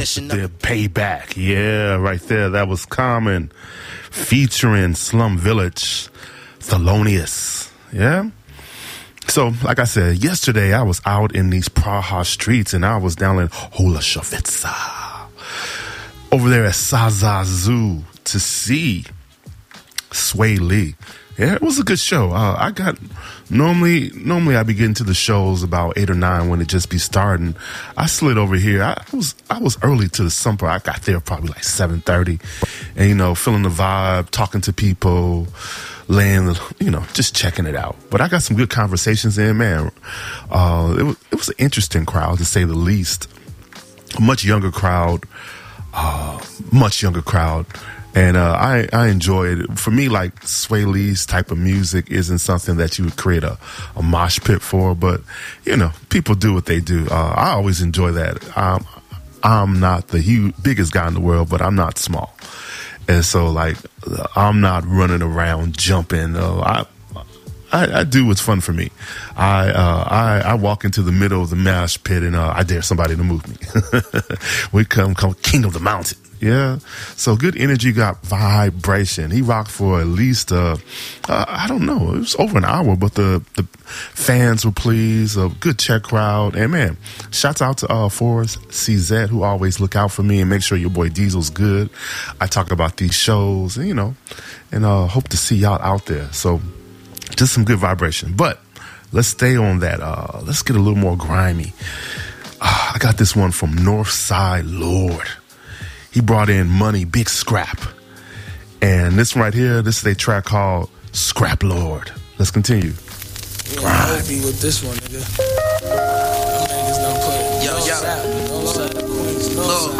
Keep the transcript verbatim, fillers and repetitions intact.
Their Payback. Yeah, right there. That was Common featuring Slum Village, Thelonious. Yeah. So, like I said, yesterday I was out in these Praha streets and I was down in Holešovice over there at Saza Zoo to see Sway Lee. Yeah, it was a good show. Uh, I got normally normally I be getting to the shows about eight or nine when it just be starting. I slid over here. I was I was early to the summer. I got there probably like seven thirty, and you know, feeling the vibe, talking to people, laying, you know, just checking it out. But I got some good conversations in, man. Uh, it was it was an interesting crowd to say the least. A much younger crowd, uh, much younger crowd. And uh, I, I enjoy it. For me, like, Sway Lee's type of music isn't something that you would create a, a mosh pit for. But, you know, people do what they do. Uh, I always enjoy that. Um, I'm not the huge, biggest guy in the world, but I'm not small. And so, like, I'm not running around jumping. Uh, I, I, I do what's fun for me. I, uh, I I walk into the middle of the mosh pit and uh, I dare somebody to move me. We come, come king of the mountain. Yeah. So good energy, got vibration. He rocked for at least, uh, uh, I don't know, it was over an hour, but the, the fans were pleased, a good check crowd. And man, shouts out to uh, Forrest C Z, who always look out for me and make sure your boy Diesel's good. I talk about these shows, and, you know, and uh, hope to see y'all out there. So just some good vibration. But let's stay on that. Uh, let's get a little more grimy. Uh, I got this one from Northside Lord. He brought in Money, Big Scrap. And this one right here, this is a track called Scrap Lord. Let's continue. Yeah, I'll be with this one, nigga. Them niggas don't put yo, no yo. side, no side, Queens, no Look. side.